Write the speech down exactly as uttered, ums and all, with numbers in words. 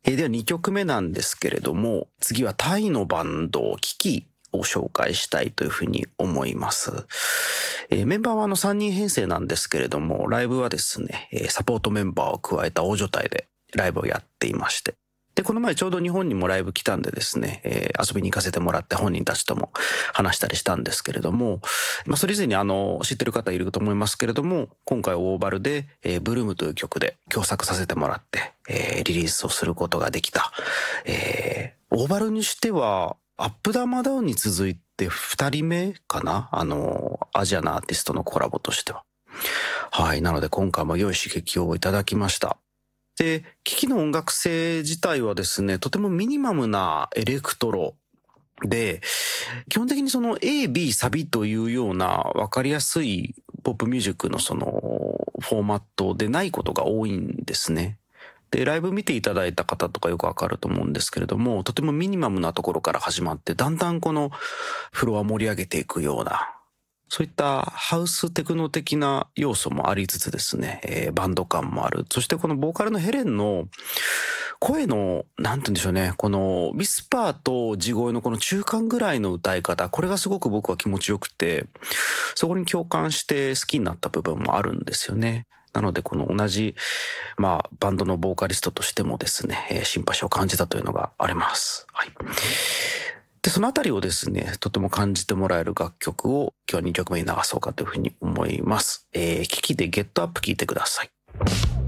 えーではにきょくめなんですけれども、次はタイのバンド、キキを紹介したいというふうに思います。えーメンバーはあのさんにん編成なんですけれども、ライブはですね、えーサポートメンバーを加えた大所帯でライブをやっていまして。で、この前ちょうど日本にもライブ来たんでですね、えー遊びに行かせてもらって本人たちとも話したりしたんですけれども、まあ、それ以前にあの、知ってる方いると思いますけれども、今回オーバルで、えーブルームという曲で共作させてもらって、えーリリースをすることができた。えーオーバルにしては、アップダウンダウンに続いて二人目かな、あの、アジアのアーティストのコラボとしては。はい。なので今回も良い刺激をいただきました。で、機器の音楽性自体はですね、とてもミニマムなエレクトロで、基本的にその A、B、サビというようなわかりやすいポップミュージックのそのフォーマットでないことが多いんですね。で、ライブ見ていただいた方とかよくわかると思うんですけれども、とてもミニマムなところから始まって、だんだんこのフロア盛り上げていくような、そういったハウステクノ的な要素もありつつですね、えーバンド感もある。そしてこのボーカルのヘレンの声の、なんて言うんでしょうね、このウィスパーと地声のこの中間ぐらいの歌い方、これがすごく僕は気持ちよくて、そこに共感して好きになった部分もあるんですよね。なのでこの同じ、まあ、バンドのボーカリストとしてもですね、えーシンパシーを感じたというのがあります。はい。で、そのあたりをですね、とても感じてもらえる楽曲を今日はにきょくめに流そうかというふうに思います。えー、キキでゲットアップ聴いてください。